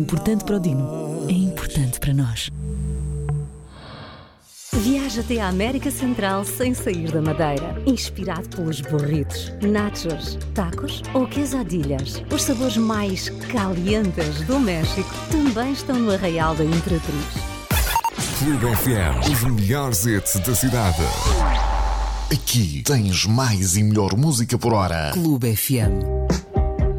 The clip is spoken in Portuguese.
Importante para o Dino, é importante para nós. Viaja até à América Central sem sair da Madeira. Inspirado pelos burritos, nachos, tacos ou quesadillas. Os sabores mais calientes do México também estão no Arraial da Imperatriz. Clube FM, os melhores hits da cidade. Aqui tens mais e melhor música por hora. Clube FM.